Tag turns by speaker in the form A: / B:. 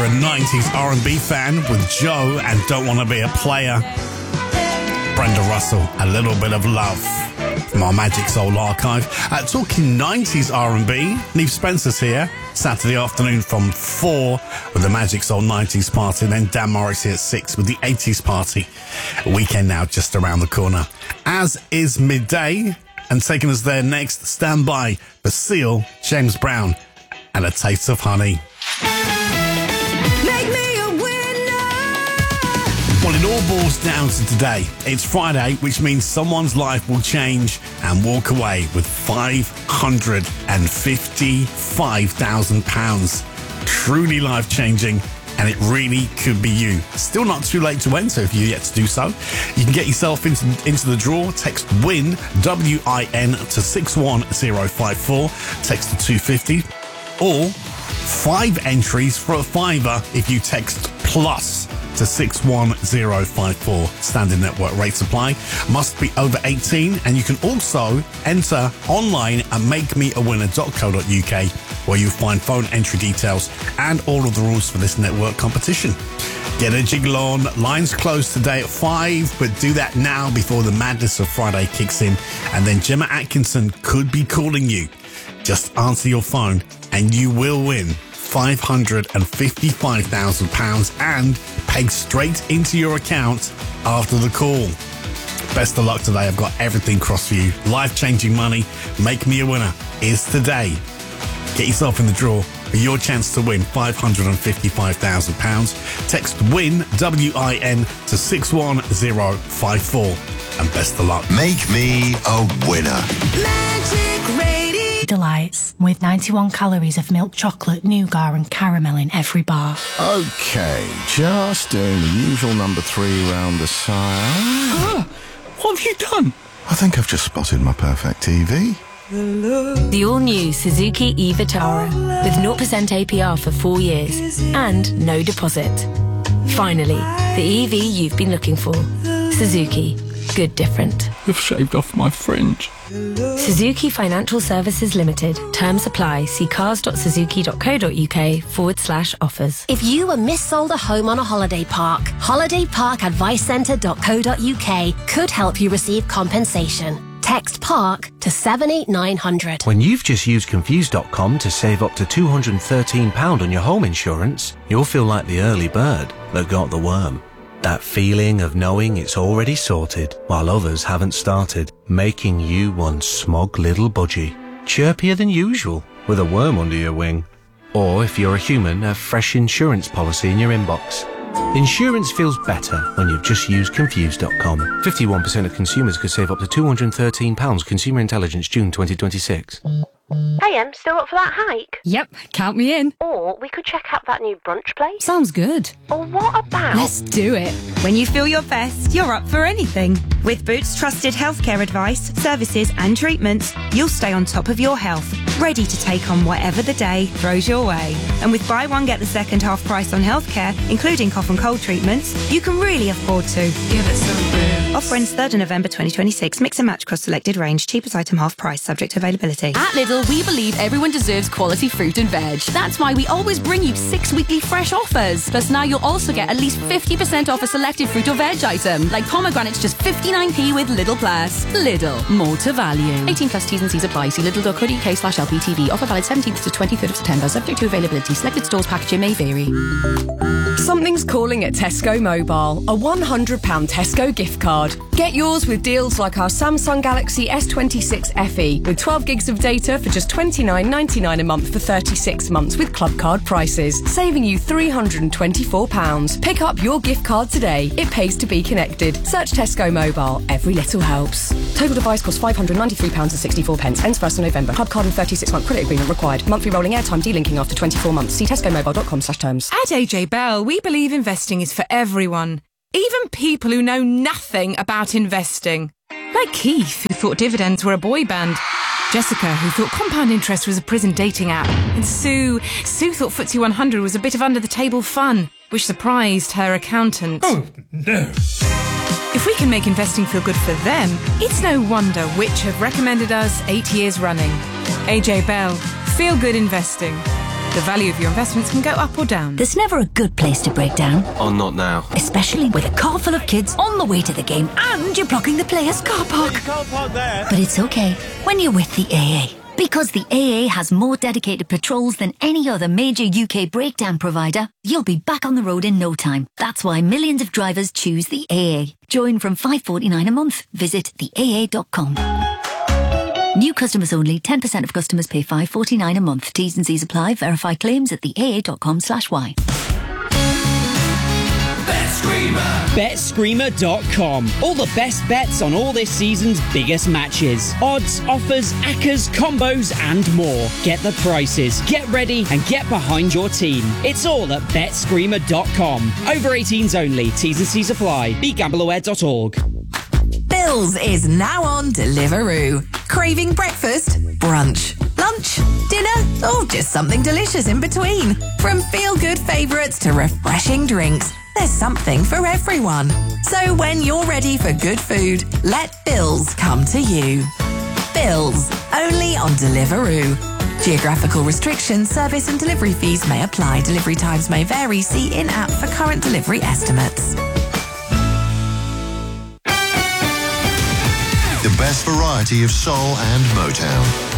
A: a 90s R&B fan with Joe and Don't Wanna Be a Player. Brenda Russell, A Little Bit of Love from our Magic Soul archive. Talking 90s R&B, Neve Spencer's here Saturday afternoon from 4 with the Magic Soul 90s party, and then Dan Morris here at 6 with the 80s party. A weekend now just around the corner. As is midday, and taking us there next, stand by for Seal, James Brown, and A Taste of Honey. Well, it all boils down to today. It's Friday, which means someone's life will change and walk away with £555,000. Truly life-changing, and it really could be you. Still not too late to enter if you're yet to do so. You can get yourself into the draw. Text WIN, W-I-N, to 61054. Text to 250. Or 5 entries for a £5 if you text PLUS to 61054. Standard network rates apply. Must be over 18, and you can also enter online at makemeawinner.co.uk, where you'll find phone entry details and all of the rules for this network competition. Get a jiggle on. Lines closed today at 5, but do that now before the madness of Friday kicks in, and then Gemma Atkinson could be calling you. Just answer your phone and you will win £555,000 and paid straight into your account after the call. Best of luck today. I've got everything crossed for you. Life-changing money. Make Me a Winner is today. Get yourself in the draw for your chance to win £555,000. Text WIN, W-I-N, to 61054. And best of luck.
B: Make me a winner.
C: Magic Radio. Delights with 91 calories of milk chocolate, nougat and caramel in every bar.
D: Okay, just doing the usual number 3 round the side.
E: What have you done?
D: I think I've just spotted my perfect TV.
F: The all-new Suzuki e-Vitara with 0% APR for 4 years and no deposit. Finally, the EV you've been looking for. Suzuki. Good different.
E: You've shaved off my fringe.
F: Suzuki Financial Services Limited. Terms apply. See cars.suzuki.co.uk/offers.
G: If you were missold a home on a holiday park, holidayparkadvicecentre.co.uk could help you receive compensation. Text PARK to 78900.
H: When you've just used Confused.com to save up to £213 on your home insurance, you'll feel like the early bird that got the worm. That feeling of knowing it's already sorted while others haven't started, making you one smug little budgie. Chirpier than usual with a worm under your wing. Or if you're a human, a fresh insurance policy in your inbox. Insurance feels better when you've just used Confused.com. 51% of consumers could save up to £213. Consumer Intelligence, June 2026.
I: Hey, still up for that hike?
J: Yep, count me in.
I: Or we could check out that new brunch place.
J: Sounds good.
I: Or what about...
J: Let's do it.
K: When you feel your best, you're up for anything. With Boots trusted healthcare advice, services and treatments, you'll stay on top of your health, ready to take on whatever the day throws your way. And with buy one get the second half price on healthcare, including cough and cold treatments, you can really afford to.
J: Give it some Boots.
K: Offer ends 3rd of November 2026. Mix and match across selected range. Cheapest item half price, subject to availability.
L: At Lidl, we believe everyone deserves quality fruit and veg. That's why we always bring you 6 weekly fresh offers. Plus now you'll also get at least 50% off a selected fruit or veg item, like pomegranates just 59p with Lidl Plus. Lidl, more to value. 18 plus T's and C's apply. See lidl.co.uk/LPTV. Offer valid 17th to 23rd of September, subject to availability. Selected stores packaging may vary.
M: Something's calling at Tesco Mobile. A £100 Tesco gift card. Get yours with deals like our Samsung Galaxy S26 FE with 12 gigs of data for just £29.99 a month for 36 months with club card prices, saving you £324. Pick up your gift card today. It pays to be connected. Search Tesco Mobile. Every little helps. Total device costs £593.64. Ends 1st of November. Club card and 36-month credit agreement required. Monthly rolling airtime delinking after 24 months. See tescomobile.com/terms.
N: At AJ Bell, we believe investing is for everyone. Even people who know nothing about investing. Like Keith, who thought dividends were a boy band. Jessica, who thought compound interest was a prison dating app. And Sue thought FTSE 100 was a bit of under-the-table fun, which surprised her accountant.
O: Oh, no.
N: If we can make investing feel good for them, it's no wonder which have recommended us 8 years running. AJ Bell, Feel Good Investing. The value of your investments can go up or down.
O: There's never a good place to break down.
P: Oh, not now.
O: Especially with a car full of kids on the way to the game and you're blocking the players' car park. But it's okay when you're with the AA. Because the AA has more dedicated patrols than any other major UK breakdown provider, you'll be back on the road in no time. That's why millions of drivers choose the AA. Join from $5.49 a month. Visit theaa.com. New customers only. 10% of customers pay $5.49 a month. T's and C's apply. Verify claims at theaa.com/y.
Q: BetScreamer.com. All the best bets on all this season's biggest matches. Odds, offers, accas, combos and more. Get the prices, get ready and get behind your team. It's all at BetScreamer.com. Over 18s only. T's and C's apply. BeGambleAware.org.
R: Bills is now on Deliveroo. Craving breakfast, brunch, lunch, dinner, or just something delicious in between? From feel-good favourites to refreshing drinks, there's something for everyone. So when you're ready for good food, let Bills come to you. Bills, only on Deliveroo. Geographical restrictions, service and delivery fees may apply. Delivery times may vary. See in-app for current delivery estimates.
B: The best variety of soul and Motown.